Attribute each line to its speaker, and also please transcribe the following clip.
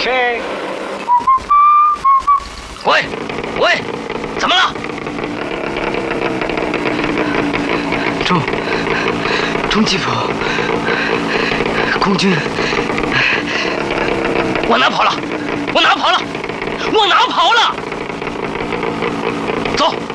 Speaker 1: 谁？
Speaker 2: 喂，喂，怎么了？中吉府空军，往哪跑了？往哪跑了？往哪跑了？走。